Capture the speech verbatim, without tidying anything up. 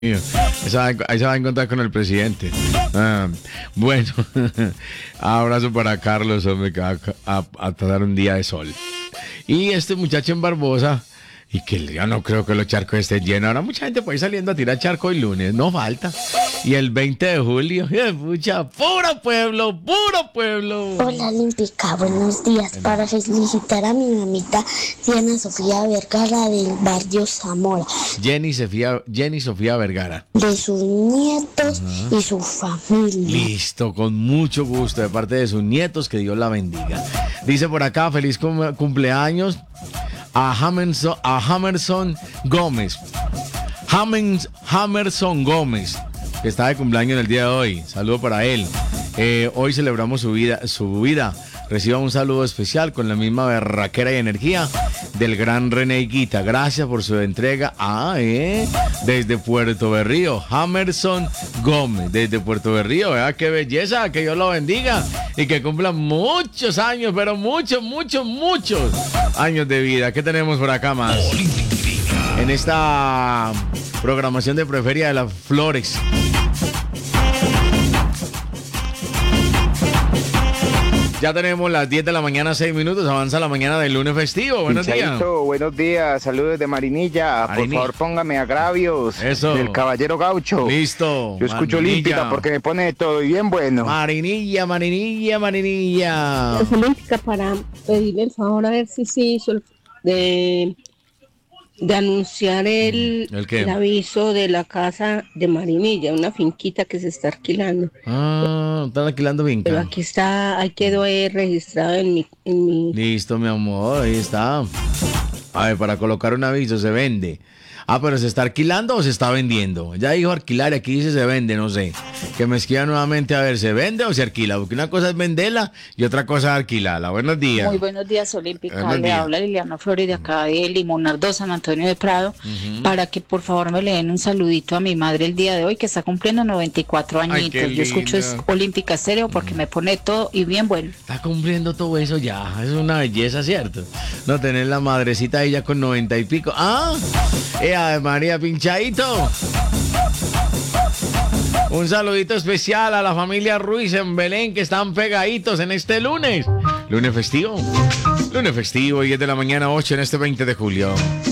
Ahí se va, ahí se va a encontrar con el presidente. Ah, bueno, abrazo para Carlos, hombre, que va a, a, a pasar un día de sol. Y este muchacho en Barbosa, y que yo no creo que los charcos estén llenos. Ahora mucha gente puede ir saliendo a tirar charco el lunes, no falta. Y el veinte de julio, pucha, puro pueblo, puro pueblo. Hola Olímpica, buenos días. Para felicitar a mi mamita Diana Sofía Vergara del barrio Zamora. Jenny Sofía, Jenny Sofía Vergara. De sus nietos uh-huh. y su familia. Listo, con mucho gusto de parte de sus nietos, que Dios la bendiga. Dice por acá, feliz cum- cumpleaños a Hamerson, a Hamerson Gómez. Hamens, Hamerson Gómez, que está de cumpleaños en el día de hoy. Saludo para él. Eh, hoy celebramos su vida, su vida. Reciba un saludo especial con la misma berraquera y energía del gran René Higuita. Gracias por su entrega. Ah, eh, desde Puerto Berrío, Hamerson Gómez, desde Puerto Berrío. ¿Verdad? Qué belleza, que Dios lo bendiga y que cumpla muchos años, pero muchos, muchos, muchos años de vida. ¿Qué tenemos por acá más? En esta programación de Preferia de las Flores. Ya tenemos las diez de la mañana, seis minutos. Avanza la mañana del lunes festivo. Buenos Pinchaito, días. Buenos días. Saludos de Marinilla. Marinilla. Por favor, póngame agravios. Eso. Del Caballero Gaucho. Listo. Yo escucho Marinilla. Olímpica porque me pone de todo y bien bueno. Marinilla, Marinilla, Marinilla. Es Olímpica para pedirle el favor a ver si sí hizo el- de, de anunciar el, ¿El qué? el aviso de la casa de Marinilla, una finquita que se está alquilando. Ah, están alquilando bien. Pero aquí está, ahí quedó eh, registrado en mi, en mi Listo, mi amor, ahí está. A ver, para colocar un aviso, se vende. Ah, pero ¿se está alquilando o se está vendiendo? Ya dijo alquilar y aquí dice se vende, no sé. Que me escriba nuevamente a ver, ¿se vende o se alquila? Porque una cosa es venderla y otra cosa es alquilarla. Buenos días. Muy buenos días, Olímpica. Buenos Le días. habla Liliana Flores de acá de Limonardo, San Antonio de Prado, Ujú. para que por favor me le den un saludito a mi madre el día de hoy, que está cumpliendo noventa y cuatro Ay, añitos. qué Yo escucho es lindo. Olímpica Estéreo porque me pone todo y bien bueno. Está cumpliendo todo eso ya. Es una belleza, ¿cierto? No tener la madrecita ahí ya con noventa y pico. ¡Ah! ¡Eh, Ave María, pinchadito! Un saludito especial a la familia Ruiz en Belén, que están pegaditos en este lunes. Lunes festivo. Lunes festivo, diez de la mañana, ocho en este veinte de julio.